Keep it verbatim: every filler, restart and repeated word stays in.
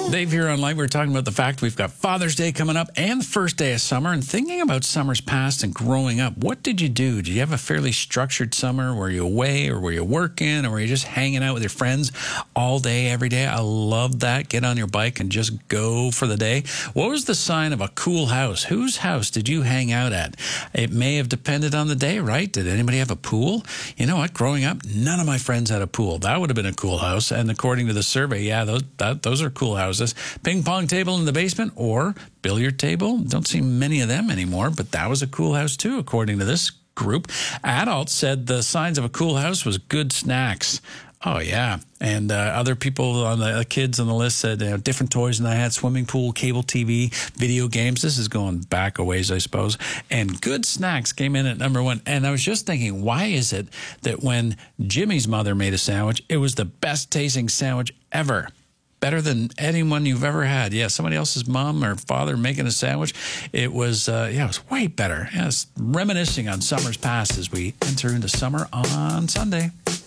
Dave here on Light. We were talking about the fact we've got Father's Day coming up and the first day of summer, and thinking about summers past and growing up. What did you do? Did you have a fairly structured summer? Were you away, or were you working, or were you just hanging out with your friends all day, every day? I love that. Get on your bike and just go for the day. What was the sign of a cool house? Whose house did you hang out at? It may have depended on the day, right? Did anybody have a pool? You know what? Growing up, none of my friends had a pool. That would have been a cool house. And according to the survey, yeah, those that, those are cool houses. Ping pong table in the basement or billiard table. Don't see many of them anymore, but that was a cool house too, according to this group. Adults said the signs of a cool house was good snacks. Oh, yeah. And uh, other people on the uh, kids on the list said you know, different toys than I had, swimming pool, cable T V, video games. This is going back a ways, I suppose. And good snacks came in at number one. And I was just thinking, why is it that when Jimmy's mother made a sandwich, it was the best tasting sandwich ever? Better than anyone you've ever had. Yeah, somebody else's mom or father making a sandwich. It was, uh, yeah, it was way better. Yeah, it's reminiscing on summers past as we enter into summer on Sunday.